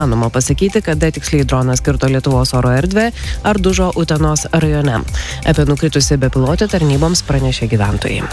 Manoma pasakyti, kada tiksliai dronas kirto Lietuvos oro erdvę ar dužo Utenos rajone. Apie nukritusią bepilotį tarnyboms pranešė gyventojai.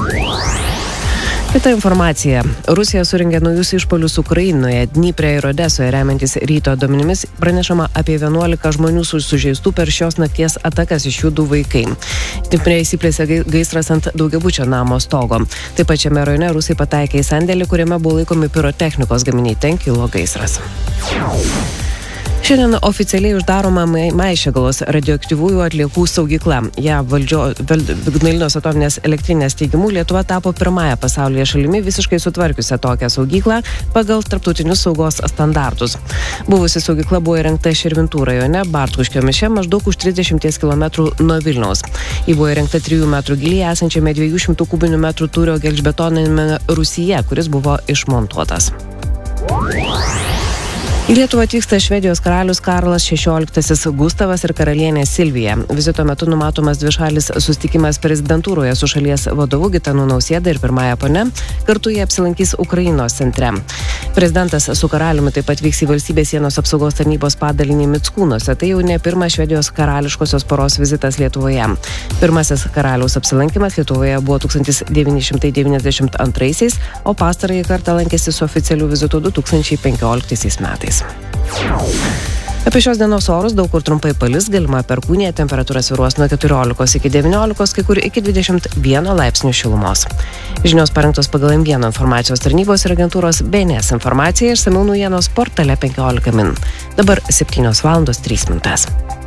Kita informacija. Rusija surengė naujus išpuolius Ukrainoje, Dnypre ir Odesoje, remiantis ryto duomenimis, pranešama apie 11 žmonių sužeistų per šios nakties atakas, iš jų 2 vaikai. Dnypre įsiplėsė gaisras ant daugiabučio namo stogo. Taip pat šiame rajone rusai pataikė į sandėlį, kuriame buvo laikomi pirotechnikos gaminiai. Ten kilo gaisras. Šiandien oficialiai uždaroma Maišiagalos radioaktyvųjų atliekų saugykla. Ja Ignalinos atominės elektrinės teigimu Lietuva tapo pirmąją pasaulyje šalimi visiškai sutvarkiusią tokią saugyklą pagal tarptautinius saugos standartus. Buvusi saugykla buvo įrengta Širvintų rajone, Bartkuškio miške, maždaug už 30 km nuo Vilniaus. Ji buvo įrengta 3 metrų gylyje esančiame 200 kubinių metrų tūrio gelžbetoniniame rūsyje, kuris buvo išmontuotas. Į Lietuvą atvyksta Švedijos karalius Karlas XVI Gustavas ir karalienė Silvija. Vizito metu numatomas dvišalis susitikimas prezidentūroje su šalies vadovu Gitanu Nausėda ir pirmąja ponia. Kartu jie apsilankys Ukrainos centre. Prezidentas su karaliumi taip pat vyks į valstybės sienos apsaugos tarnybos padalinį Mickūnuose. Tai jau ne pirmas Švedijos karališkosios poros vizitas Lietuvoje. Pirmasis karaliaus apsilankimas Lietuvoje buvo 1992, o pastarąjį kartą lankėsi su oficialiu vizitu 2015 metais. Apie šios dienos orus daug kur trumpai palis, galima perkūnija, temperatūra svyruos nuo 14 iki 19, kai kur iki 21 laipsnių šilumos. Žinios parengtos pagal M1 informacijos tarnybos ir agentūros BNS informacija, išsamiau naujienos portale 15 min. Dabar 7:03 min.